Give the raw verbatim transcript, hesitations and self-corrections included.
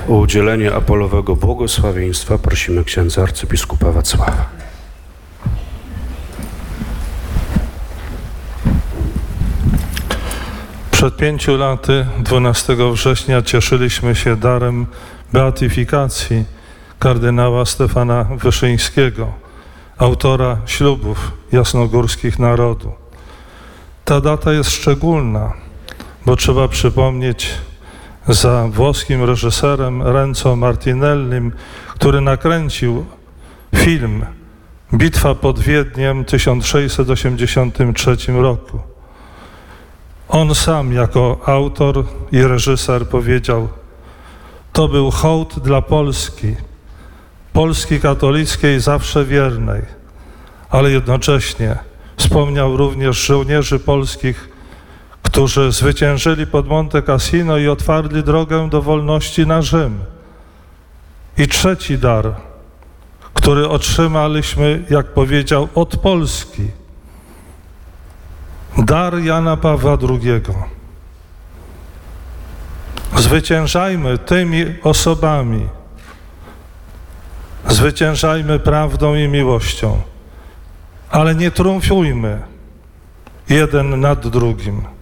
O udzielenie apolowego błogosławieństwa prosimy księdza arcybiskupa Wacława. Przed pięciu laty, dwunastego września, cieszyliśmy się darem beatyfikacji kardynała Stefana Wyszyńskiego, autora ślubów jasnogórskich narodu. Ta data jest szczególna, bo trzeba przypomnieć za włoskim reżyserem Renzo Martinellim, który nakręcił film Bitwa pod Wiedniem w tysiąc sześćset osiemdziesiątym trzecim roku. On sam jako autor i reżyser powiedział: to był hołd dla Polski, Polski katolickiej zawsze wiernej, ale jednocześnie wspomniał również żołnierzy polskich, którzy zwyciężyli pod Monte Cassino i otwarli drogę do wolności na Rzym. I trzeci dar, który otrzymaliśmy, jak powiedział, od Polski. Dar Jana Pawła drugiego. Zwyciężajmy tymi osobami. Zwyciężajmy prawdą i miłością, ale nie triumfujmy jeden nad drugim.